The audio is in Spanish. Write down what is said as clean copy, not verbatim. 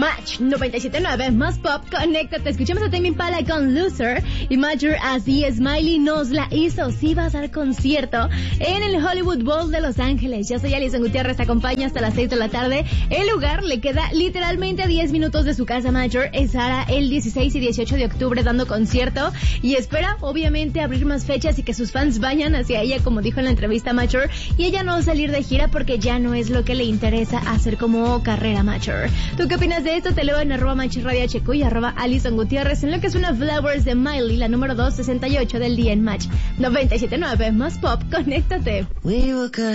Match 97.9 más pop, conéctate. Escuchamos a Tame Impala con Loser y Major así. Smiley nos la hizo. Sí va a dar concierto en el Hollywood Bowl de Los Ángeles. Yo soy Alison Gutiérrez, te acompaño hasta las 6 de la tarde. El lugar le queda literalmente a 10 minutos de su casa. Major estará el 16 y 18 de octubre dando concierto y espera obviamente abrir más fechas y que sus fans vayan hacia ella, como dijo en la entrevista Major, y ella no salir de gira porque ya no es lo que le interesa hacer como carrera Major. ¿Tú qué opinas de esto? Te leo en @MatchRadioHQ y @Alison Gutiérrez en lo que es una Flowers de Miley, la número 268 del día en Match 97.9 más pop, conéctate.